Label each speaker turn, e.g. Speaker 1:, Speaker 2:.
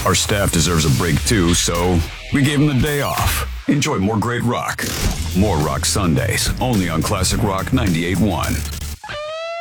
Speaker 1: Our staff deserves a break too, so we gave them the day off. Enjoy more great rock. More Rock Sundays, only on Classic Rock 98.1.